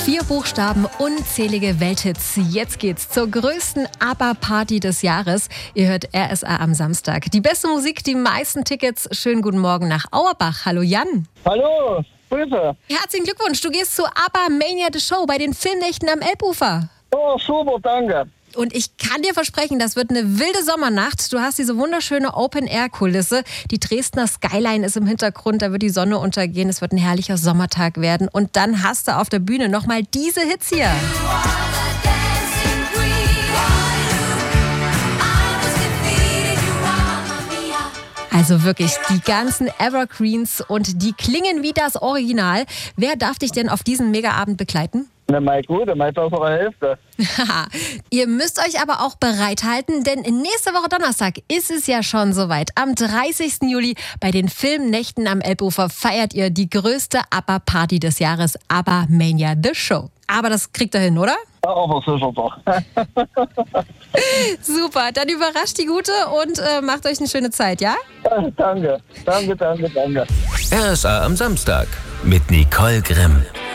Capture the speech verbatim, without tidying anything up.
Vier Buchstaben, unzählige Welthits. Jetzt geht's zur größten ABBA-Party des Jahres. Ihr hört R S A am Samstag. Die beste Musik, die meisten Tickets. Schönen guten Morgen nach Auerbach. Hallo Jan. Hallo, Grüße. Herzlichen Glückwunsch. Du gehst zu ABBA Mania The Show bei den Filmnächten am Elbufer. Oh, super, danke. Und ich kann dir versprechen, das wird eine wilde Sommernacht. Du hast diese wunderschöne Open-Air-Kulisse. Die Dresdner Skyline ist im Hintergrund, da wird die Sonne untergehen. Es wird ein herrlicher Sommertag werden. Und dann hast du auf der Bühne nochmal diese Hits hier. Also wirklich, die ganzen Evergreens und die klingen wie das Original. Wer darf dich denn auf diesen Megaabend begleiten? Na, mal gut, mal bessere Hälfte. Ihr müsst euch aber auch bereithalten, denn nächste Woche Donnerstag ist es ja schon soweit. Am dreißigsten Juli bei den Filmnächten am Elbufer feiert ihr die größte ABBA-Party des Jahres, ABBA Mania The Show. Aber das kriegt ihr hin, oder? Ja, aber sicher doch. Super, dann überrascht die Gute und äh, macht euch eine schöne Zeit, ja? Danke, danke, danke, danke. R S A am Samstag mit Nicole Grimm.